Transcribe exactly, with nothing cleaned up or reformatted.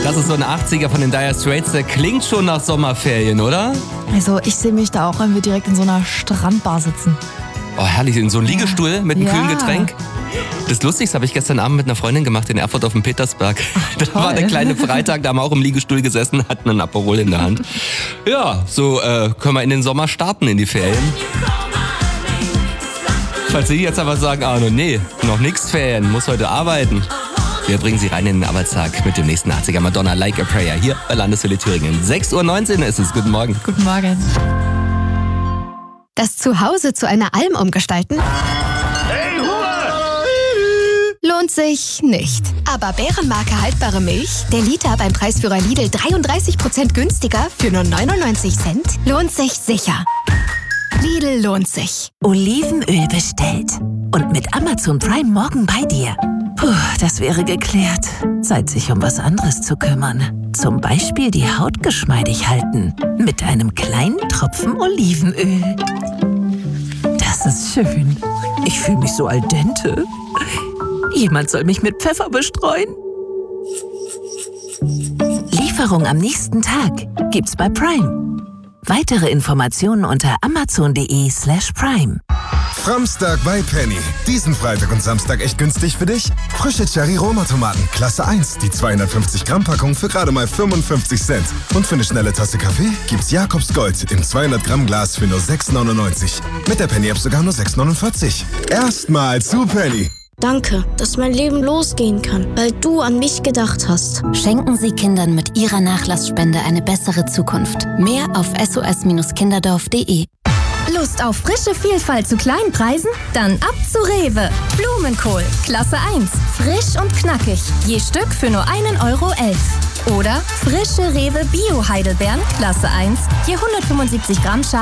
Das ist so ein achtziger von den Dire Straits. Der klingt schon nach Sommerferien, oder? Also ich sehe mich da auch, wenn wir direkt in so einer Strandbar sitzen. Oh, herrlich. In so einem Liegestuhl mit einem Ja. kühlen Getränk. Das Lustigste habe ich gestern Abend mit einer Freundin gemacht in Erfurt auf dem Petersberg. Da war der kleine Freitag, da haben wir auch im Liegestuhl gesessen, hatten einen Aperol in der Hand. Ja, so äh, können wir in den Sommer starten, in die Ferien. Falls Sie jetzt aber sagen, Arno, nee, noch nix Ferien, muss heute arbeiten. Wir bringen Sie rein in den Arbeitstag mit dem nächsten achtziger Madonna Like a Prayer hier bei Landeshöhle Thüringen. sechs Uhr neunzehn ist es. Guten Morgen. Guten Morgen. Das Zuhause zu einer Alm umgestalten? Hey, Ruhe! Lohnt sich nicht. Aber Bärenmarke haltbare Milch, der Liter beim Preisführer Lidl dreiunddreißig Prozent günstiger für nur neunundneunzig Cent, lohnt sich sicher. Lidl lohnt sich. Olivenöl bestellt. Und mit Amazon Prime morgen bei dir. Puh, das wäre geklärt. Zeit, sich um was anderes zu kümmern. Zum Beispiel die Haut geschmeidig halten. Mit einem kleinen Tropfen Olivenöl. Das ist schön. Ich fühle mich so al dente. Jemand soll mich mit Pfeffer bestreuen. Lieferung am nächsten Tag gibt's bei Prime. Weitere Informationen unter amazon.de slash prime. Framstag bei Penny. Diesen Freitag und Samstag echt günstig für dich. Frische Cherry-Roma-Tomaten, Klasse eins. Die zweihundertfünfzig Gramm Packung für gerade mal fünfundfünfzig Cent. Und für eine schnelle Tasse Kaffee gibt's Jakobs Gold im zweihundert Gramm Glas für nur sechs neunundneunzig. Mit der Penny-App sogar nur sechs neunundvierzig. Erstmal zu Penny. Danke, dass mein Leben losgehen kann, weil du an mich gedacht hast. Schenken Sie Kindern mit Ihrer Nachlassspende eine bessere Zukunft. Mehr auf s o s kinderdorf punkt de. Lust auf frische Vielfalt zu kleinen Preisen? Dann ab zu Rewe. Blumenkohl, Klasse eins. Frisch und knackig. Je Stück für nur einen Euro elf. Oder frische Rewe Bio-Heidelbeeren, Klasse eins. Je hundertfünfundsiebzig Gramm Schale.